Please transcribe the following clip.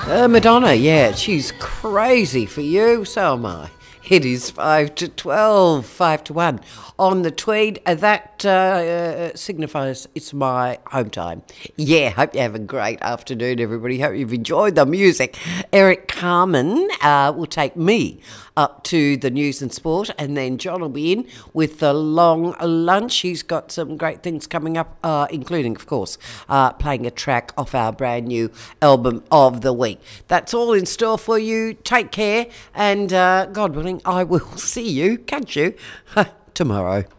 Madonna, yeah, she's crazy for you, so am I. It is 5 to 12, 5 to 1 on the Tweed. That signifies it's my home time. Yeah, hope you have a great afternoon, everybody. Hope you've enjoyed the music. Eric Carmen will take me up to the news and sport, and then John will be in with the long lunch. He's got some great things coming up, including, of course, playing a track off our brand new album of the week. That's all in store for you. Take care, and God willing, I will see you, catch you, tomorrow.